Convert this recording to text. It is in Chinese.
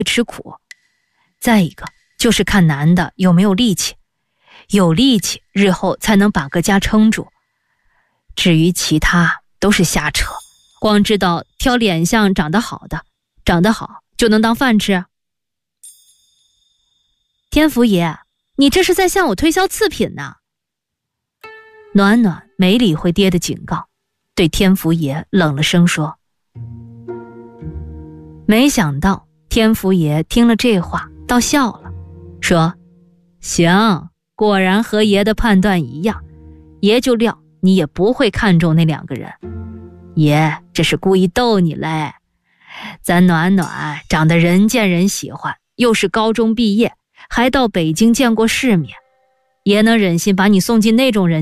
吃苦。再一个就是看男的有没有力气，有力气日后才能把个家撑住。至于其他都是瞎扯，光知道挑脸相长得好的，长得好就能当饭吃。天福爷，你这是在向我推销次品呢。暖暖没理会爹的警告，对天福爷冷了声说。没想到天福爷听了这话倒笑了，说：行，果然和爷的判断一样，爷就料你也不会看中那2个人，爷这是故意逗你嘞。咱暖暖长得人见人喜欢，又是高中毕业，还到北京见过世面，爷能忍心把你送进那种人